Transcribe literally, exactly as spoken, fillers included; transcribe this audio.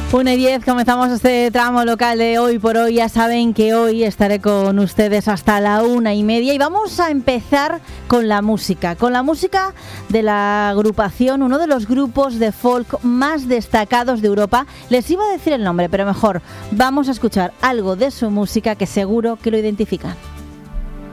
una y diez, comenzamos este tramo local de Hoy por Hoy. Ya saben que hoy estaré con ustedes hasta la una y media y vamos a empezar con la música, con la música de la agrupación, uno de los grupos de folk más destacados de Europa. Les iba a decir el nombre, pero mejor, vamos a escuchar algo de su música que seguro que lo identifican.